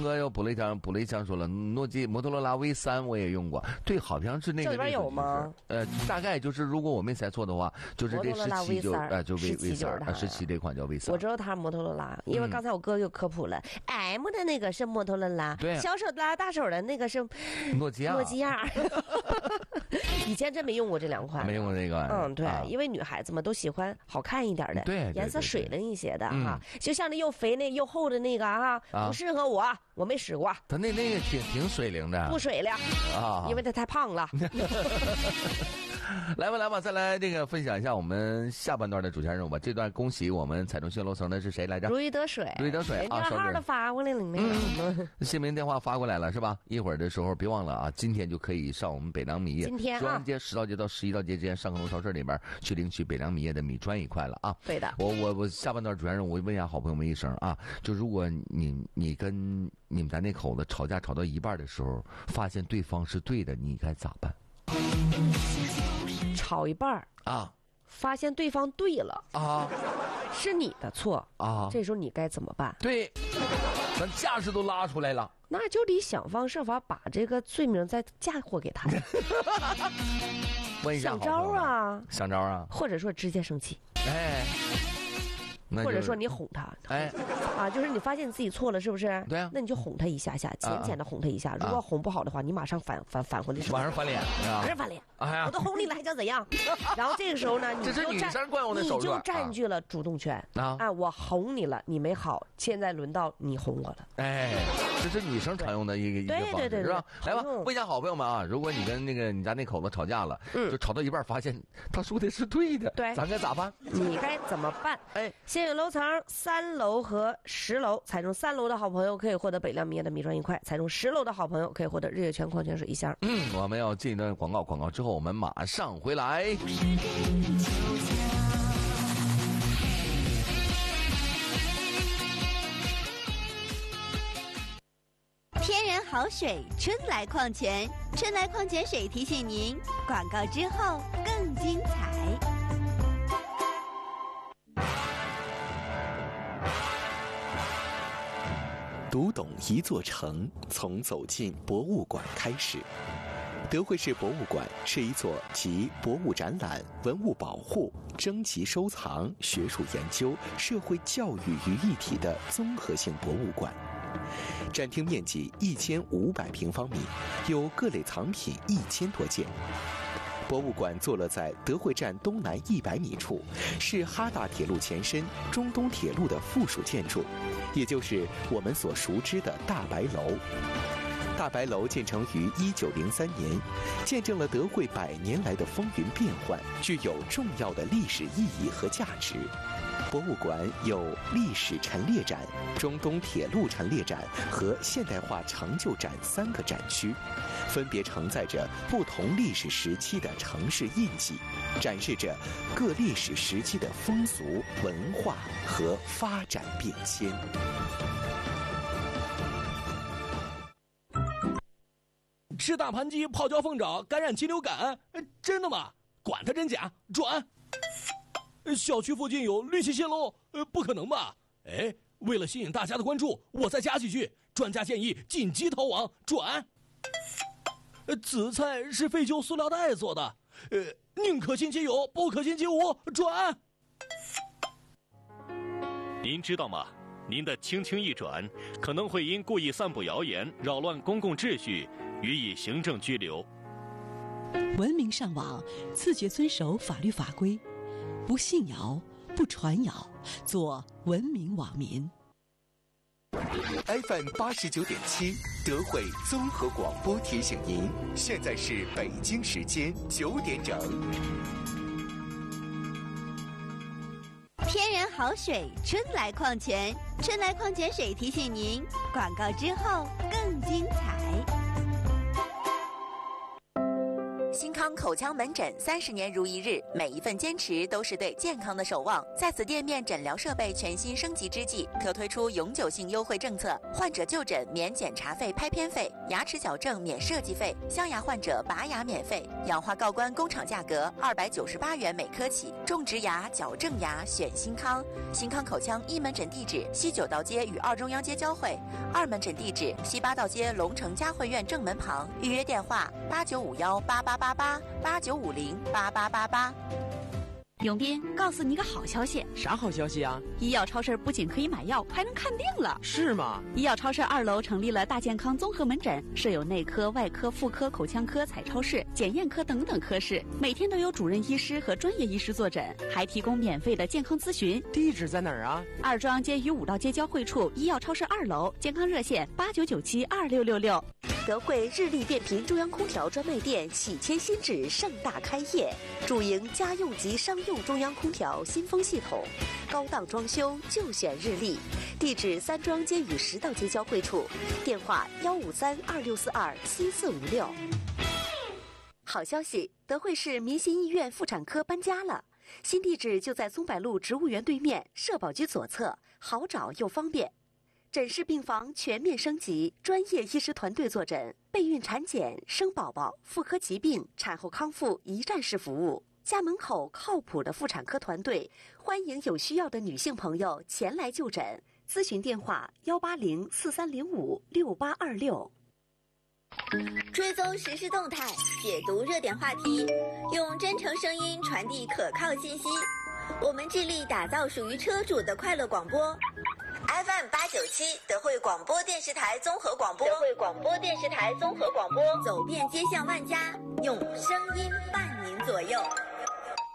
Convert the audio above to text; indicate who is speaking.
Speaker 1: 哥又补了一项说了，摩托罗拉 V3 我也用过，对，好像是那个。
Speaker 2: 这里边有吗？
Speaker 1: 大概就是如果我没猜错的话，就是这17就 V3，17这款叫 V3。
Speaker 2: 我知道它是摩托罗拉，因为刚才我哥又科普了，M 的那个是摩托罗拉，
Speaker 1: 对，
Speaker 2: 小手拉大手的那个是
Speaker 1: 诺基亚。
Speaker 2: 以前真没用过这两款，
Speaker 1: 没用过那个。
Speaker 2: 对，因为女孩子们都喜欢好看一点的，
Speaker 1: 对，
Speaker 2: 颜色水灵一些的哈。就像那又肥那又厚的那个哈，不适合我没使过。
Speaker 1: 它那个挺水灵的，
Speaker 2: 不水灵啊，因为它太胖了。
Speaker 1: 来吧，再来这个分享一下我们下半段的主线任务吧。这段恭喜我们踩中新楼层的是谁来着？
Speaker 2: 如鱼得水啊，号都发过来了
Speaker 1: 姓名电话发过来了是吧？一会儿的时候别忘了啊，今天就可以上我们北良米业中央街10道街到11道街之间上客隆超市里边去领取北良米业的米砖一块了啊。
Speaker 2: 对的。
Speaker 1: 我下半段主线任务我问一下好朋友们一声啊，就如果你跟你们家那口子吵架吵到一半的时候，发现对方是对的，你该咋办？
Speaker 2: 吵一半啊，发现对方对了啊，是你的错啊，这时候你该怎么办？
Speaker 1: 对，咱架势都拉出来了，
Speaker 2: 那就得想方设法把这个罪名再嫁祸给他。
Speaker 1: 问一下
Speaker 2: 想招啊，或者说直接生气，或者说你哄他，就是你发现你自己错了，是不是？
Speaker 1: 对啊，
Speaker 2: 那你就哄他一下，浅的哄他一下。如果哄不好的话，你马上返回来，
Speaker 1: 马上翻脸，
Speaker 2: 马上翻脸。哎呀，我都哄你了，还想怎样？然后这个时候呢，你就占据了主动权啊！我哄你了，你没好，现在轮到你哄我了。
Speaker 1: 这是女生常用的一个方式，是吧？来吧，问一下好朋友们啊，如果你跟你家那口子吵架了，就吵到一半发现他说的是对的，
Speaker 2: 对，
Speaker 1: 咱该咋办？
Speaker 2: 你该怎么办？先有楼层3楼和10楼，踩中3楼的好朋友可以获得北良米业的米砖1块，踩中10楼的好朋友可以获得日月泉矿泉水1箱。
Speaker 1: 我们要进一段广告之后，我们马上回来。
Speaker 3: 天然好水，春来矿泉，春来矿泉水提醒您，广告之后更精彩。
Speaker 4: 读懂一座城，从走进博物馆开始。德惠市博物馆是一座集博物展览、文物保护、征集收藏、学术研究、社会教育于一体的综合性博物馆。展厅面积1500平方米，有各类藏品1000多件。博物馆坐落在德惠站东南100米处，是哈大铁路前身中东铁路的附属建筑，也就是我们所熟知的大白楼。大白楼建成于1903年，见证了德惠100年来的风云变幻，具有重要的历史意义和价值。博物馆有历史陈列展、中东铁路陈列展和现代化成就展3个展区，分别承载着不同历史时期的城市印记，展示着各历史时期的风俗、文化和发展变迁。
Speaker 5: 吃大盘鸡、泡椒凤爪感染禽流感，真的吗？管它真假，转。小区附近有氯气泄漏，不可能吧？为了吸引大家的关注，我再加几句。专家建议紧急逃网，转。紫菜是废旧塑料袋做的，宁可信其有，不可信其无，转。
Speaker 6: 您知道吗？您的轻轻一转，可能会因故意散布谣言、扰乱公共秩序，予以行政拘留。
Speaker 7: 文明上网，自觉遵守法律法规，不信谣，不传谣，做文明网民。
Speaker 4: FM 89.7德惠综合广播提醒您，现在是北京时间9点整。
Speaker 3: 天然好水，春来矿泉，春来矿泉水提醒您，广告之后更精彩。
Speaker 8: 新康康口腔门诊30年如一日，每一份坚持都是对健康的守望。在此店面诊疗设备全新升级之际，特推出永久性优惠政策：患者就诊免检查费、拍片费，牙齿矫正免设计费，镶牙患者拔牙免费，氧化锆关工厂价格298元每颗起。种植牙、矫正牙选新康。新康口腔一门诊地址西9道街与2中央街交汇，2门诊地址西8道街龙城嘉汇苑正门旁。预约电话8951888889508888。
Speaker 9: 永斌，告诉你个好消息。
Speaker 10: 啥好消息啊？
Speaker 9: 医药超市不仅可以买药，还能看病了。
Speaker 10: 是吗？
Speaker 9: 医药超市2楼成立了大健康综合门诊，设有内科、外科、妇科、口腔科、彩超室、检验科等等科室，每天都有主任医师和专业医师坐诊，还提供免费的健康咨询。
Speaker 10: 地址在哪儿啊
Speaker 9: ？2中央街与5道街交汇处，医药超市2楼，健康热线89972666。
Speaker 11: 德惠日立变频中央空调专卖店喜迁新址盛大开业，主营家用及商用中央空调新风系统，高档装修就选日立。地址3中央街与10道街交汇处，电话15326427456。好消息，德惠市民心医院妇产科搬家了，新地址就在松柏路植物园对面，社保局左侧，好找又方便。诊室病房全面升级，专业医师团队坐诊，备孕产检、生宝宝、妇科疾病、产后康复一站式服务。家门口靠谱的妇产科团队，欢迎有需要的女性朋友前来就诊。咨询电话18043056826。
Speaker 3: 追踪实时动态，解读热点话题，用真诚声音传递可靠信息。我们致力打造属于车主的快乐广播。FM 897德惠广播电视台综合广播，德惠广播电视台综合广播，走遍街巷万家，用声音伴您左右。